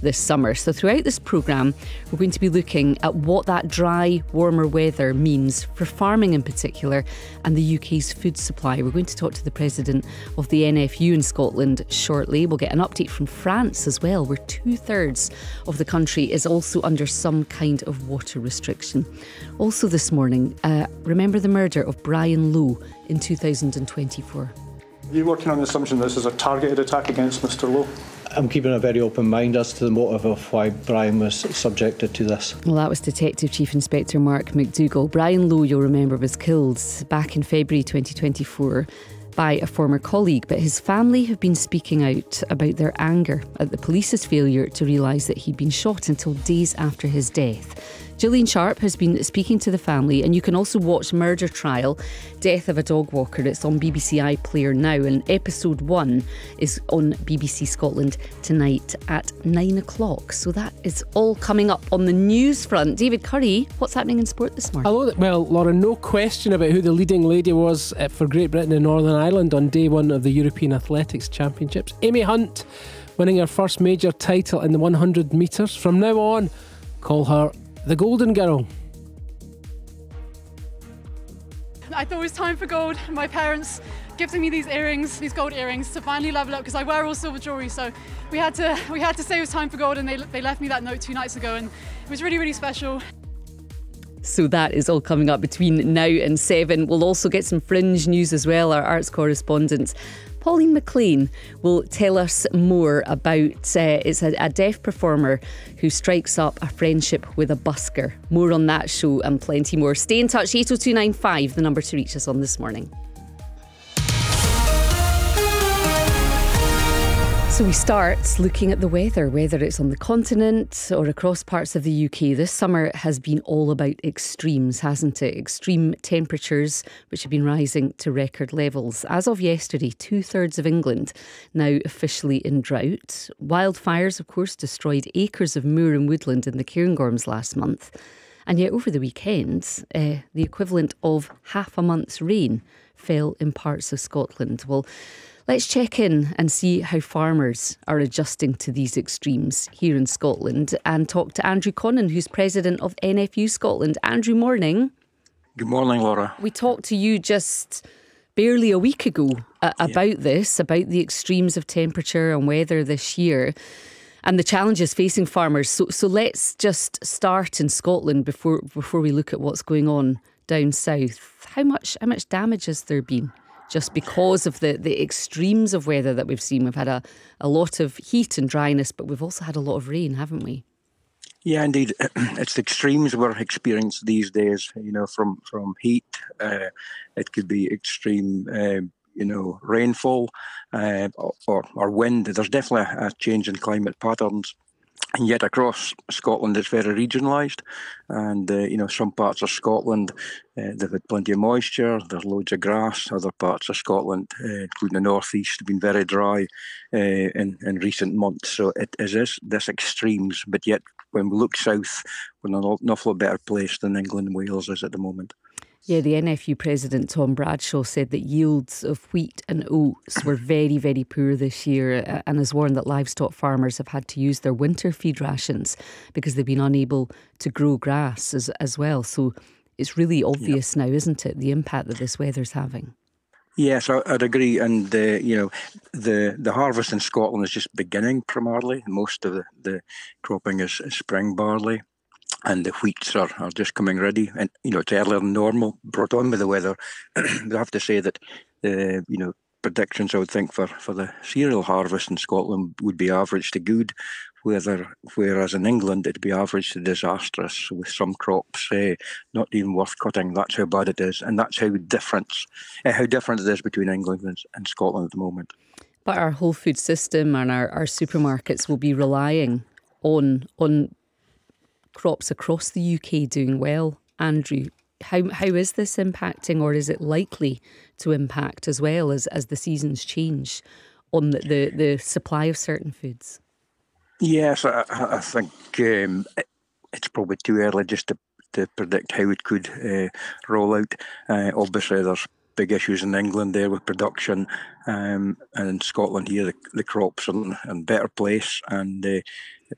this summer. So throughout this programme, we're going to be looking at what that dry, warmer weather means for farming in particular and the UK's food supply. We're going to talk to the president of the NFU in Scotland shortly. We'll get an update from France as well, where 2/3 of the country is also under some kind of water restriction. Also this morning, remember the murder of Brian Lowe in 2024. Are you working on the assumption this is a targeted attack against Mr Lowe? I'm keeping a very open mind as to the motive of why Brian was subjected to this. Well, that was Detective Chief Inspector Mark McDougall. Brian Lowe, you'll remember, was killed back in February 2024 by a former colleague, but his family have been speaking out about their anger at the police's failure to realise that he'd been shot until days after his death. Gillian Sharp has been speaking to the family, and you can also watch Murder Trial, Death of a Dog Walker. It's on BBC iPlayer now, and episode 1 is on BBC Scotland tonight at 9 o'clock. So that is all coming up on the news front. David Curry, what's happening in sport this morning? Hello. Well, Laura, no question about who the leading lady was for Great Britain and Northern Ireland on day 1 of the European Athletics Championships. Amy Hunt winning her first major title in the 100 metres. From now on, call her the Golden Girl. I thought it was time for gold. My parents gifted me these earrings, these gold earrings, to finally level up because I wear all silver jewellery. So we had to say it was time for gold, and they left me that note 2 nights ago, and it was really, really special. So that is all coming up between now and 7. We'll also get some fringe news as well. Our arts correspondent Pauline McLean will tell us more about it's a deaf performer who strikes up a friendship with a busker. More on that show and plenty more. Stay in touch, 80295, the number to reach us on this morning. So we start looking at the weather, whether it's on the continent or across parts of the UK. This summer has been all about extremes, hasn't it? Extreme temperatures, which have been rising to record levels. As of yesterday, 2/3 of England now officially in drought. Wildfires, of course, destroyed acres of moor and woodland in the Cairngorms last month. And yet over the weekend, the equivalent of half a month's rain fell in parts of Scotland. Well, let's check in and see how farmers are adjusting to these extremes here in Scotland and talk to Andrew Connan, who's president of NFU Scotland. Andrew, morning. Good morning, Laura. We talked to you just barely a week ago about this, about the extremes of temperature and weather this year and the challenges facing farmers. So let's just start in Scotland before we look at what's going on down south. How much damage has there been? Just because of the extremes of weather that we've seen. We've had a lot of heat and dryness, but we've also had a lot of rain, haven't we? Yeah, indeed. It's the extremes we're experiencing these days, from heat. It could be extreme, rainfall or wind. There's definitely a change in climate patterns. And yet across Scotland, it's very regionalised. And, some parts of Scotland, they've had plenty of moisture. There's loads of grass. Other parts of Scotland, including the northeast, have been very dry in recent months. So it is this extremes. But yet, when we look south, we're in an awful lot better place than England and Wales is at the moment. Yeah, the NFU president, Tom Bradshaw, said that yields of wheat and oats were very, very poor this year and has warned that livestock farmers have had to use their winter feed rations because they've been unable to grow grass as well. So it's really obvious now, isn't it, the impact that this weather's having? Yes, I'd agree. And, the harvest in Scotland is just beginning primarily. Most of the cropping is spring barley. And the wheats are just coming ready, and it's earlier than normal, brought on by the weather. I have to say that predictions I would think for the cereal harvest in Scotland would be average to good, whereas in England it'd be average to disastrous, with some crops not even worth cutting. That's how bad it is, and that's how different it is between England and Scotland at the moment. But our whole food system and our supermarkets will be relying on crops across the UK doing well. Andrew, how is this impacting, or is it likely to impact as well as the seasons change on the supply of certain foods? Yes, I think it's probably too early just to predict how it could roll out. Obviously, there's big issues in England there with production, and in Scotland here the crops are in a better place, and